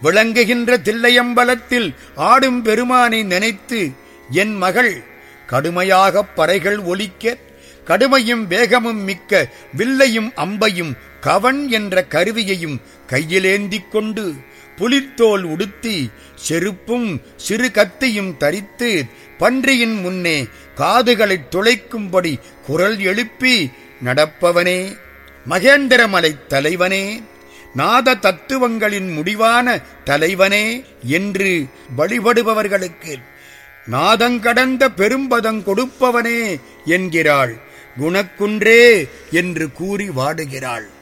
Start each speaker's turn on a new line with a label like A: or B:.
A: விளங்குகின்ற தில்லையம்பலத்தில் ஆடும் பெருமானை நினைத்து என் மகள் கடுமையாகப் பறைகள் ஒலிக்க கடுமையும் வேகமும் மிக்க வில்லையும் அம்பையும் கவன் என்ற கருவியையும் கையிலேந்திக் கொண்டு புலித்தோல் உடுத்தி செருப்பும் சிறு கத்தியும் தரித்து பன்றியின் முன்னே காதுகளைத் துளைக்கும்படி குரல் எழுப்பி நடப்பவனே, மகேந்திரமலைத் தலைவனே, நாத தத்துவங்களின் முடிவான தலைவனே என்று வழிபடுபவர்களுக்கு நாதங்கடந்த பெரும்பதம் கொடுப்பவனே என்கிறாள். குணக்குன்றே என்று கூறி வாடுகிறாள்.